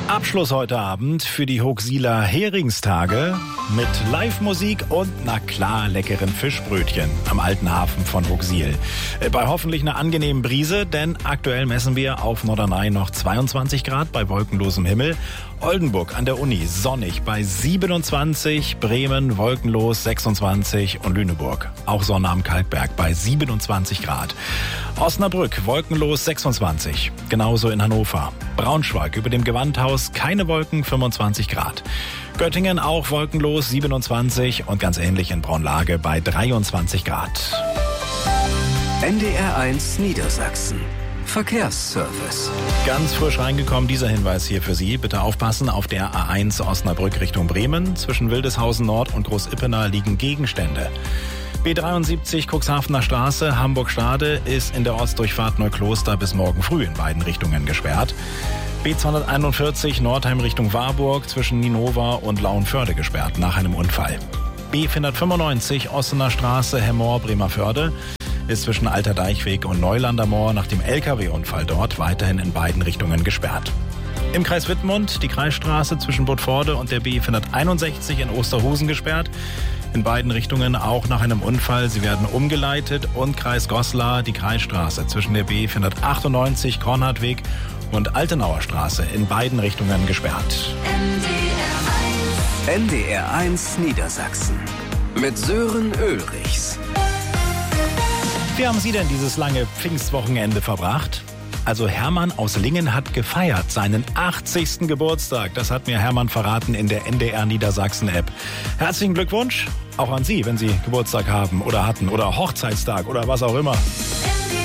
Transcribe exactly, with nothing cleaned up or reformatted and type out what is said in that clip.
Abschluss heute Abend für die Hochsieler Heringstage mit Live-Musik und, na klar, leckeren Fischbrötchen am alten Hafen von Hochsiel. Bei hoffentlich einer angenehmen Brise, denn aktuell messen wir auf Norderney noch zweiundzwanzig Grad bei wolkenlosem Himmel. Oldenburg an der Uni sonnig bei siebenundzwanzig, Bremen wolkenlos sechsundzwanzig und Lüneburg auch Sonne am Kalkberg bei siebenundzwanzig Grad. Osnabrück wolkenlos sechsundzwanzig, genauso in Hannover. Braunschweig über dem Gewandhaus keine Wolken, fünfundzwanzig Grad. Göttingen auch wolkenlos siebenundzwanzig und ganz ähnlich in Braunlage bei dreiundzwanzig Grad. N D R eins Niedersachsen. Verkehrsservice. Ganz frisch reingekommen, dieser Hinweis hier für Sie. Bitte aufpassen, auf der A eins Osnabrück Richtung Bremen. Zwischen Wildeshausen Nord und Großippener liegen Gegenstände. B dreiundsiebzig Cuxhavener Straße, Hamburg-Stade ist in der Ortsdurchfahrt Neukloster bis morgen früh in beiden Richtungen gesperrt. B zweihunderteinundvierzig Nordheim Richtung Warburg zwischen Ninova und Lauenförde gesperrt nach einem Unfall. B vierhundertfünfundneunzig Ossener Straße, Hemmoor, Bremerförde ist zwischen Alter Deichweg und Neulander Moor nach dem L K W-Unfall dort weiterhin in beiden Richtungen gesperrt. Im Kreis Wittmund die Kreisstraße zwischen Budforde und der B vierhunderteinundsechzig in Osterhusen gesperrt. In beiden Richtungen auch nach einem Unfall. Sie werden umgeleitet. Und Kreis Goslar die Kreisstraße zwischen der B vierhundertachtundneunzig Kornhardweg und Altenauer Straße in beiden Richtungen gesperrt. N D R eins Niedersachsen mit Sören Ulrichs. Wie haben Sie denn dieses lange Pfingstwochenende verbracht? Also Hermann aus Lingen hat gefeiert, seinen achtzigsten Geburtstag. Das hat mir Hermann verraten in der N D R Niedersachsen-App. Herzlichen Glückwunsch, auch an Sie, wenn Sie Geburtstag haben oder hatten oder Hochzeitstag oder was auch immer.